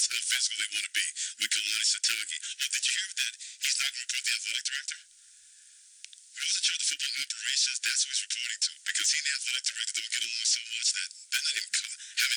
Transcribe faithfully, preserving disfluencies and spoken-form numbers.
how physical they want to be with Kalani Sitake. Oh, did you hear that he's not going to report the athletic director? He was in charge of football operations. That's who he's reporting to because he and the athletic director don't get along so much that they're not even co- having